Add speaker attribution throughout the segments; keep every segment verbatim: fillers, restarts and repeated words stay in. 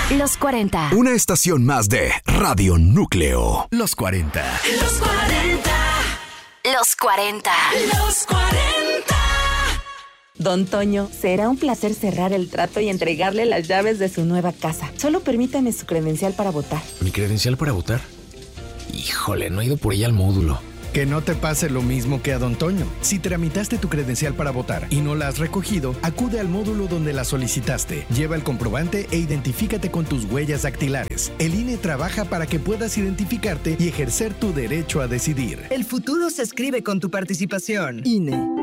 Speaker 1: Los cuarenta.
Speaker 2: Una estación más de Radio Núcleo. Los cuarenta.
Speaker 1: Los cuarenta. Los cuarenta. Los cuarenta.
Speaker 3: Don Toño, será un placer cerrar el trato y entregarle las llaves de su nueva casa. Solo permítame su credencial para votar.
Speaker 4: ¿Mi credencial para votar? Híjole, no he ido por ella al módulo.
Speaker 5: Que no te pase lo mismo que a Don Toño. Si tramitaste tu credencial para votar y no la has recogido, acude al módulo donde la solicitaste. Lleva el comprobante e identifícate con tus huellas dactilares. El I N E trabaja para que puedas identificarte y ejercer tu derecho a decidir.
Speaker 6: El futuro se escribe con tu participación.
Speaker 5: I N E.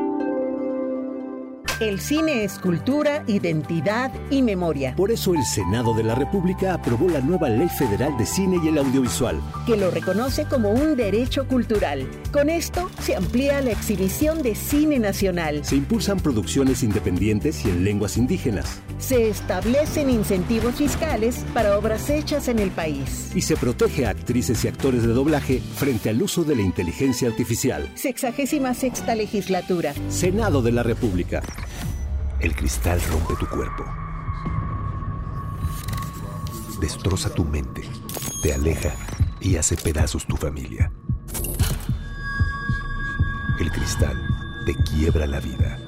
Speaker 7: El cine es cultura, identidad y memoria.
Speaker 8: Por eso el Senado de la República aprobó la nueva Ley Federal de Cine y el Audiovisual,
Speaker 7: que lo reconoce como un derecho cultural. Con esto se amplía la exhibición de cine nacional.
Speaker 8: Se impulsan producciones independientes y en lenguas indígenas.
Speaker 7: Se establecen incentivos fiscales para obras hechas en el país.
Speaker 8: Y se protege a actrices y actores de doblaje frente al uso de la inteligencia artificial.
Speaker 7: Sexagésima sexta legislatura.
Speaker 8: Senado de la República. El cristal rompe tu cuerpo. Destroza tu mente, te aleja y hace pedazos tu familia. El cristal te quiebra la vida.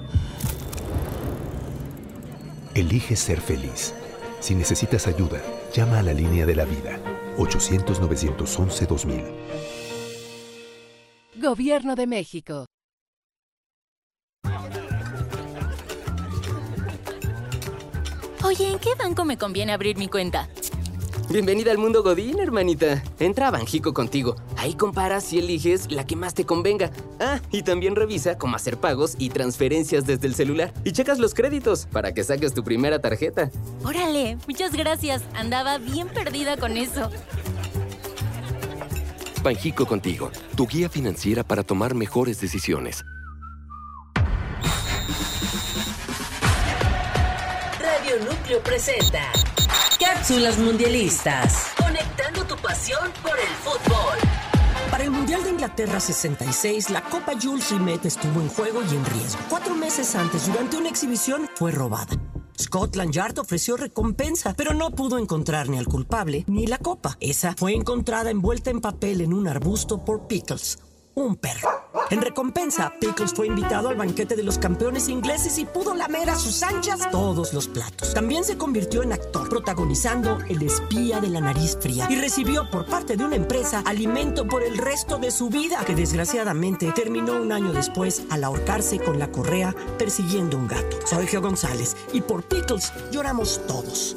Speaker 8: Elige ser feliz. Si necesitas ayuda, llama a la línea de la vida. ochocientos, novecientos once, dos mil.
Speaker 9: Gobierno de México.
Speaker 10: Oye, ¿en qué banco me conviene abrir mi cuenta?
Speaker 11: Bienvenida al mundo Godín, hermanita. Entra a Banjico Contigo. Ahí comparas y eliges la que más te convenga. Ah, y también revisa cómo hacer pagos y transferencias desde el celular. Y checas los créditos para que saques tu primera tarjeta.
Speaker 10: Órale, muchas gracias. Andaba bien perdida con eso.
Speaker 12: Banjico Contigo, tu guía financiera para tomar mejores decisiones.
Speaker 13: Radio Núcleo presenta Cápsulas Mundialistas. Conectando tu pasión por el fútbol.
Speaker 14: Para el Mundial de Inglaterra sesenta y seis, la Copa Jules Rimet estuvo en juego y en riesgo. Cuatro meses antes, durante una exhibición, fue robada. Scotland Yard ofreció recompensa, pero no pudo encontrar ni al culpable ni la copa. Esa fue encontrada envuelta en papel en un arbusto por Pickles, un perro. En recompensa, Pickles fue invitado al banquete de los campeones ingleses y pudo lamer a sus anchas todos los platos. También se convirtió en actor, protagonizando El espía de la nariz fría, y recibió por parte de una empresa alimento por el resto de su vida, que desgraciadamente terminó un año después al ahorcarse con la correa persiguiendo un gato. Soy Geo González y por Pickles lloramos todos.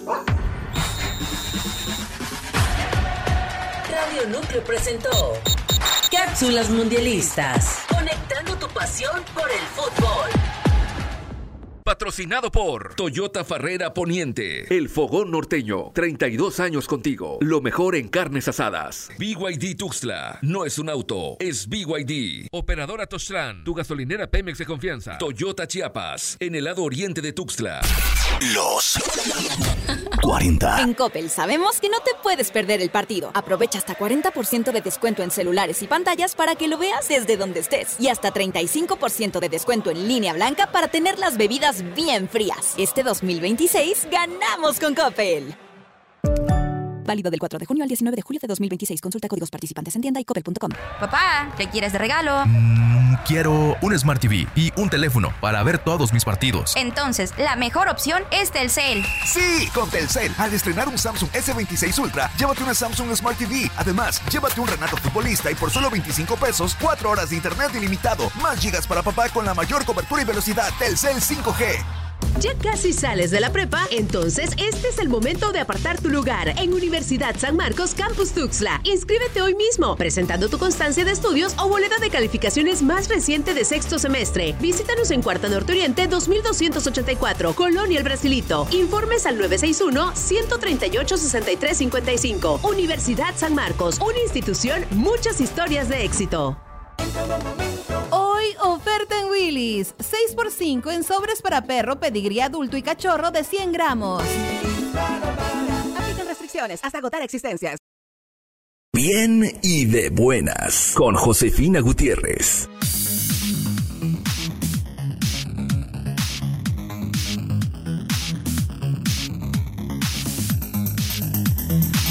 Speaker 13: Radio Núcleo presentó Cápsulas Mundialistas. Conectando tu pasión por el fútbol.
Speaker 15: Patrocinado por Toyota Farrera Poniente, El Fogón Norteño, treinta y dos años contigo, lo mejor en carnes asadas. B Y D Tuxtla, no es un auto, es B Y D. Operadora Toztlán, tu gasolinera Pemex de confianza. Toyota Chiapas, en el lado oriente de Tuxtla.
Speaker 2: Los cuarenta.
Speaker 1: En Coppel sabemos que no te puedes perder el partido. Aprovecha hasta cuarenta por ciento de descuento en celulares y pantallas para que lo veas desde donde estés. Y hasta treinta y cinco por ciento de descuento en línea blanca para tener las bebidas bien frías. Este dos mil veintiséis ganamos con Coppel. Válido del cuatro de junio al diecinueve de julio de dos mil veintiséis. Consulta códigos participantes en tienda y coppel punto com.
Speaker 16: Papá, ¿qué quieres de regalo?
Speaker 17: Mm, quiero un Smart T V y un teléfono para ver todos mis partidos.
Speaker 16: Entonces, la mejor opción es Telcel.
Speaker 18: Sí, con Telcel. Al estrenar un Samsung ese veintiséis Ultra, llévate una Samsung Smart T V. Además, llévate un Renato Futbolista y por solo veinticinco pesos, cuatro horas de internet ilimitado, más gigas para papá con la mayor cobertura y velocidad. Telcel cinco G.
Speaker 19: ¿Ya casi sales de la prepa? Entonces este es el momento de apartar tu lugar en Universidad San Marcos Campus Tuxtla. Inscríbete hoy mismo, presentando tu constancia de estudios o boleta de calificaciones más reciente de sexto semestre. Visítanos en Cuarta Norte Oriente dos mil doscientos ochenta y cuatro, Colonia El Brasilito. Informes al nueve seis uno, uno tres ocho, seis tres cinco cinco. Universidad San Marcos, una institución, muchas historias de éxito.
Speaker 20: Hoy oferta en Willy's, seis por cinco en sobres para perro, pedigrí adulto y cachorro de cien gramos. Aplican restricciones hasta agotar existencias.
Speaker 2: Bien y de buenas con Josefina Gutiérrez.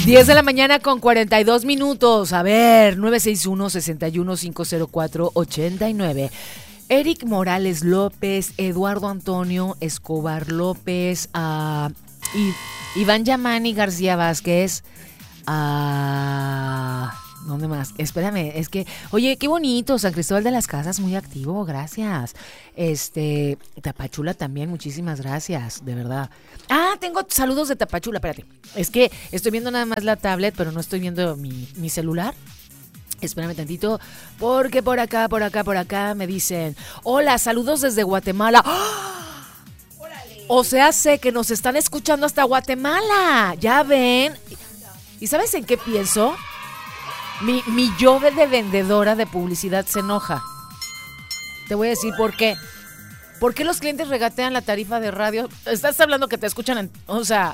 Speaker 9: diez de la mañana con cuarenta y dos minutos. A ver, nueve seis uno, seis uno, cinco cero cuatro, ocho nueve. Eric Morales López, Eduardo Antonio Escobar López, uh, y Iván Yamani García Vázquez. Uh, ¿Dónde más? Espérame, es que, oye, qué bonito, San Cristóbal de las Casas, muy activo, gracias. Este, Tapachula también, muchísimas gracias, de verdad. Ah, tengo saludos de Tapachula, espérate. Es que estoy viendo nada más la tablet, pero no estoy viendo mi, mi celular. Espérame tantito, porque por acá, por acá, por acá me dicen, hola, saludos desde Guatemala. ¡Oh! O sea, sé que nos están escuchando hasta Guatemala, ya ven. ¿Y sabes en qué pienso? Mi, mi yo de vendedora de publicidad se enoja. Te voy a decir por qué. ¿Por qué los clientes regatean la tarifa de radio? Estás hablando que te escuchan, en, o sea...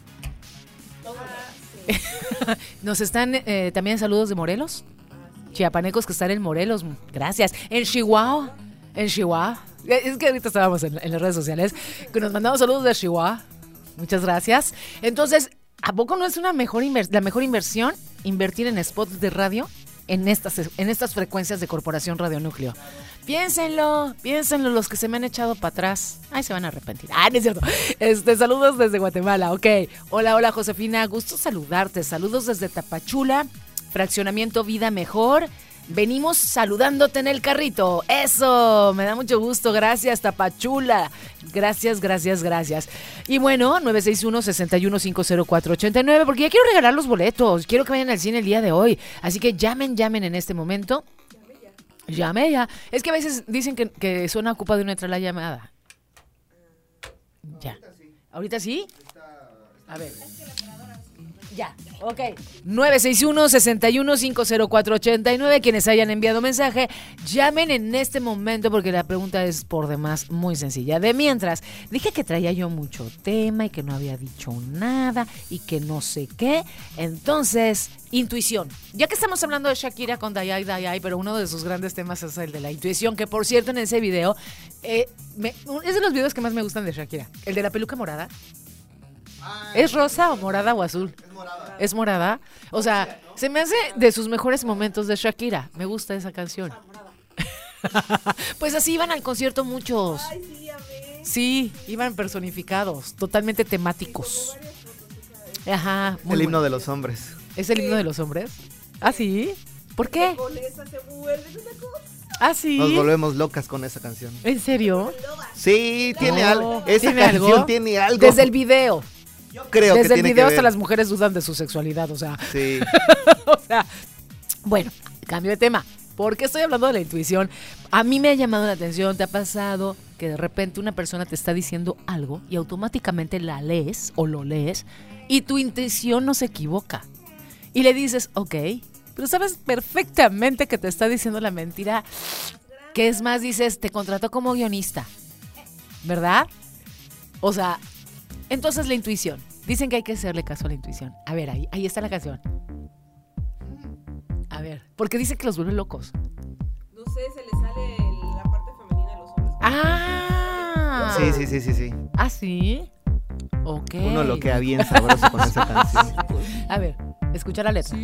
Speaker 9: Nos están eh, también saludos de Morelos. Chiapanecos que están en Morelos. Gracias. En Chihuahua. En Chihuahua. Es que ahorita estábamos en, en las redes sociales. Que nos mandamos saludos de Chihuahua. Muchas gracias. Entonces, ¿a poco no es una mejor inver- la mejor inversión invertir en spots de radio en estas, en estas frecuencias de Corporación Radio Núcleo? Piénsenlo, piénsenlo los que se me han echado para atrás. Ay, se van a arrepentir. Ah, no es cierto. Este, saludos desde Guatemala, ok. Hola, hola, Josefina, gusto saludarte. Saludos desde Tapachula, Fraccionamiento Vida Mejor. Venimos saludándote en el carrito. Eso, me da mucho gusto. Gracias, Tapachula. Gracias, gracias, gracias. Y bueno, nueve seis uno, seis uno, cinco cero cuatro, ocho nueve, porque ya quiero regalar los boletos. Quiero que vayan al cine el día de hoy. Así que llamen, llamen en este momento. Llame ya. Es que a veces dicen que, que suena ocupado y no entra la llamada. Ya. ¿Ahorita sí? A ver. Ya, ok. nueve seis uno, seis uno, cinco cero cuatro, ocho nueve. Quienes hayan enviado mensaje, llamen en este momento porque la pregunta es por demás muy sencilla. De mientras, dije que traía yo mucho tema y que no había dicho nada y que no sé qué. Entonces, intuición. Ya que estamos hablando de Shakira con Dayay Dayay, pero uno de sus grandes temas es el de la intuición, que por cierto en ese video, eh, me, es de los videos que más me gustan de Shakira. El de la peluca morada. ¿Es rosa o morada o azul? Es morada. ¿Es morada? O sea, se me hace de sus mejores momentos de Shakira. Me gusta esa canción. Pues así iban al concierto muchos. Ay, sí, a ver. Sí, iban personificados, totalmente temáticos. Ajá.
Speaker 21: El himno bueno. de los hombres.
Speaker 9: ¿Es el himno de los hombres? ¿Ah, sí? ¿Por qué? ¿Ah, sí?
Speaker 21: Nos volvemos locas con esa canción.
Speaker 9: ¿En serio?
Speaker 21: Sí, tiene
Speaker 9: oh,
Speaker 21: algo. Esa
Speaker 9: ¿tiene
Speaker 21: canción
Speaker 9: algo?
Speaker 21: tiene algo.
Speaker 9: Desde el video.
Speaker 21: Yo creo
Speaker 9: Desde
Speaker 21: que
Speaker 9: el
Speaker 21: tiene
Speaker 9: video
Speaker 21: que ver.
Speaker 9: hasta las mujeres dudan de su sexualidad, o sea.
Speaker 21: Sí.
Speaker 9: O sea, bueno, cambio de tema. ¿Por qué estoy hablando de la intuición? A mí me ha llamado la atención, ¿te ha pasado que de repente una persona te está diciendo algo y automáticamente la lees o lo lees y tu intuición no se equivoca? Y le dices, ok, pero sabes perfectamente que te está diciendo la mentira, que es más, dices, te contrató como guionista, ¿verdad? O sea, entonces la intuición. Dicen que hay que hacerle caso a la intuición. A ver, ahí, ahí está la canción. A ver, porque dicen que los vuelve locos.
Speaker 22: No sé, se le sale la parte femenina de los hombres.
Speaker 9: Ah.
Speaker 21: Sí, sí, sí, sí, sí.
Speaker 9: ¿Ah, sí? Ok.
Speaker 21: Uno lo queda bien sabroso con esa canción.
Speaker 9: A ver, escucha la letra.